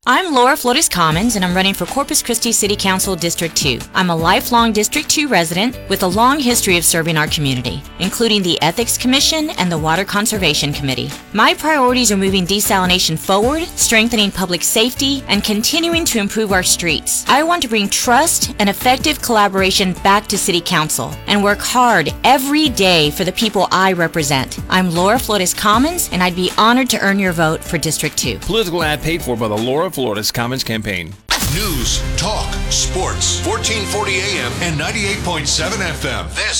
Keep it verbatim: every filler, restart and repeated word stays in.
I'm Laura Flores Commons, and I'm running for Corpus Christi City Council District two. I'm a lifelong District two resident with a long history of serving our community, including the Ethics Commission and the Water Conservation Committee. My priorities are moving desalination forward, strengthening public safety, and continuing to improve our streets. I want to bring trust and effective collaboration back to City Council and work hard every day for the people I represent. I'm Laura Flores Commons, and I'd be honored to earn your vote for District two. Political ad paid for by the Laura Flores Commons campaign. News, talk, sports, fourteen forty A M and ninety-eight point seven F M. This